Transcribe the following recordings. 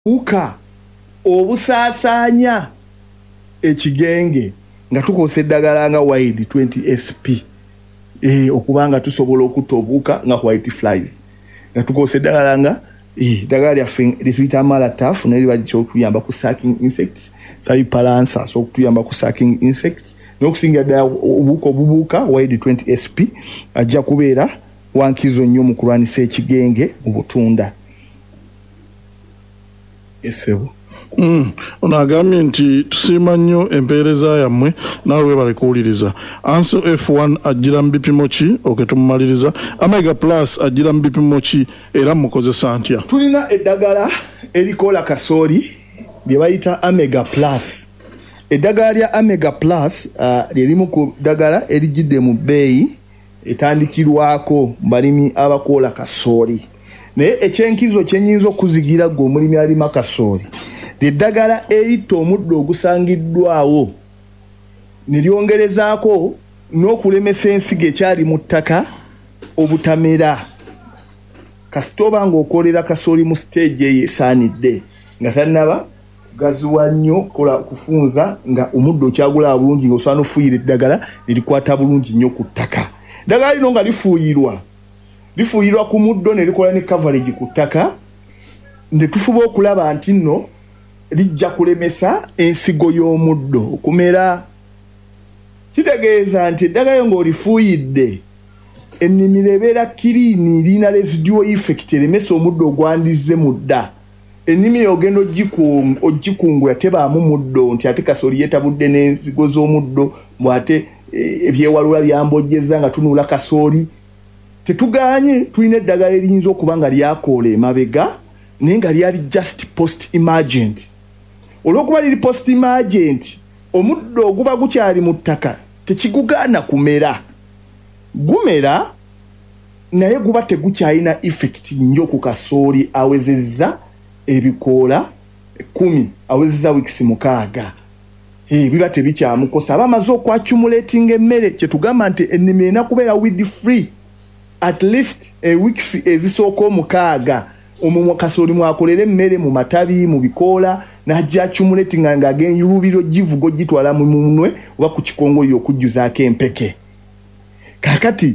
uka obusaasaanya ekigenge nga tukozesa eddagala nga wide 20 SP okubanga tusobola okutta obuwuka nga white flies nga tukozesa eddagala nga eddagala lyaffe lyetuyita Malataf naye liba likyokutuyamba ku sucking insects Salipalansa so okutuyamba ku sucking insects n'okusingira ddala obuwuka obubuuka wide 20 SP ajja kubeera wankizo nnyo mu kulwanisa ekigenge mu butunda. Esebo. Onagambye nti tusiima nnyo empeereza yammwe naawe webale kuwuliriza. Anso F1 ajjira mu bipimo ki oketumumaliriza? Omega Plus ajjira mu bipimo ki era mukozesa ntya? Tulina eddagala erikola kasooli lye bayita Omega Plus. Eddagala lya Omega Plus lyerimu ku ddagala erijjidde mu bbeeyi etandikirwako balimi abakola kasooli. Naye ekyenkizo kyenyinza okuzigira gwe omulimi alima kasooli eddagala eritta omuddo ogusangiddwawo ne lyongerezaako n'okulemesa ensigo ekyali mu ttaka obutamera kasita oba ng'okolera kasooli mu stage eyo esaanidde nga tannaba gaziwa nnyo kola kufunza nga omuddo okyagulaba bulungi ng'osobola n'ofuuyira eddagala ne likwata bulungi nnyo ku ttaka. Eddagala lino nga lifuuyirwa ku muddo ne likola ne coverage ku ttaka ne tufuba okulaba nti nno lijja kulemesa ensigo y'omuddo okumera. Kitegeeza nti eddagala ng'olifuuyidde ennimiro ebeera kiriini lirina residual effect eremesa omuddo ogwandizze mu dda. Ennimiro ogenda ogikungula tebaamu muddo nti ate kasooli yeetabudde n'ensigo z'omuddo bw'ate ebyewalula byambojjeza nga tunuula kasooli. Tetuganye tulina eddagala eriyinza okuba nga lyakoola emabega naye nga lyali just post emergent. Olw'okuba liri post emergent omuddo oguba gukyali mu ttaka tekigugaana kumera. Gumera naye guba tegukyalina effect nnyo ku kasooli awezezza ebikoola 10 awezezza weeks 6. Biba tebikyamukosa aba amaze okwacumulating emmere kyetugamba nti ennimiro erina kubeera weed free at least weeks ezisooka 6 omwo kasooli mwakolera emmere mu matabi mu bikoola n'ajja accumulating nga ag'enlubiro givugo gitwala mu munwe oba ku kikongoyo okujjuzaako empeke. Kakati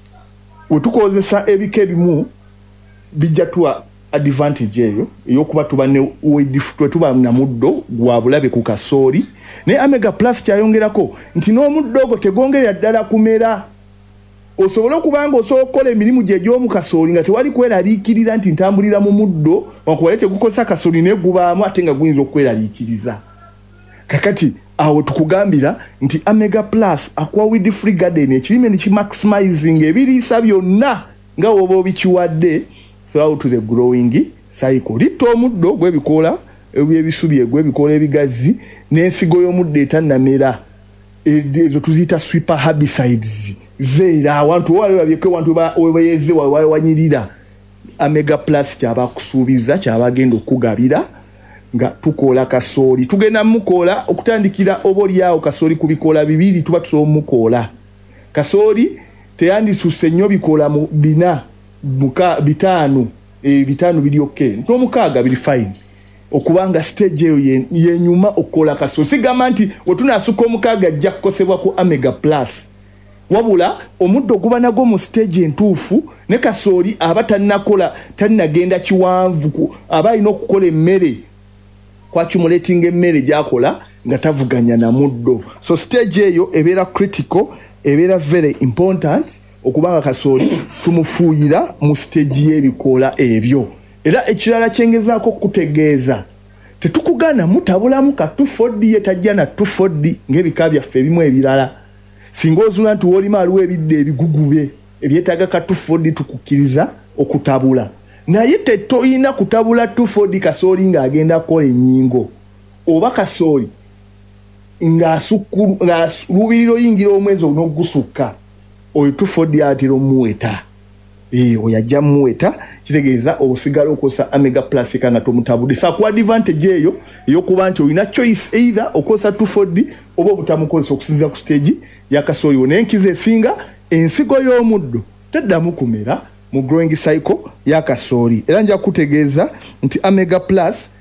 we tukozesa ebika ebimu bijja tuwa advantage eyo ey'okuba tuba ne tuba na muddo gwa bulabe ku kasooli. Naye Omega Plus kyayongerako nti n'omuddo ogwo tegwongerera ddala kumera. Osobola okuba nga osobola okukola emirimu gye gy'omu kasooli nga tewali kweraliikirira nti ntambulira mu muddo wankubadde tegukozesa kasooli naye gubaamu ate nga guyinza okweraliikiriza. Kakati awo tukugambira nti Omega Plus akuwa weed free garden ekirime ne kimaximizing ebiriisa byonna nga woba obikiwadde throughout to the growing cycle. Litta omuddo gw'ebikoola ebyebisubi egw'ebikoola ebigazi n'ensigo y'omuddo etannamera ezo tuziyita sweeper herbicides zeera awantu wale babyeko wantu webeyeze wanyirira. Omega Plus kyaba kusuubiza kyaba genda okugabira nga tukola kasooli tugenda mukola okutandikira obolyawo kasooli ku bikoola 2 tuba tusobola mukola. Kasooli teyandisusse nnyo bikoola mu 4 5 biri okay n'omukaaga biri fine okubanga stage eyo yenyuma okola kasooli. Sigamba nti wetunasuka omukaaga ajja kukosebwa ku Omega Plus wabula omuddo guba nagwo mu stage entuufu ne kasooli aba tannagenda kiwanvu aba alina okukola emmere kwacumulating emmere gyakola nga tavuganya na muddo. So stage eyo ebeera critical ebeera very important okubanga kasooli tumufuuyira mu stage y'ebikoola ebyo. Era ekirala kyengezaako kutegeeza tetukugana mutabulamu ka 240 yetajja na 240 ng'ebika byaffe ebimu ebirala. Singa ozula nti wolima aliwo ebidde ebigugube ebyetaaga ka 240 tukukkiriza okutabula naye tetoyina kutabula 240 kasooli ng'agenda kukola ennyingo oba kasooli ng'alubiriro yingira omwezi n'ogusukka oyo 240 atera omuweta. Oyajja muweta kitegeeza osigala okosa Omega Plus kana tomutabudde. Sakuwa advantage eyo ey'okuba nti olina choice either okosa 240 oba obutamukozesa okusinziira ku stage ya kasooli wo. Naye enkizo esinga ensigo y'omuddo teddamu kumera mu growing cycle ya kasooli. Era nja kutegeeza nti Omega Plus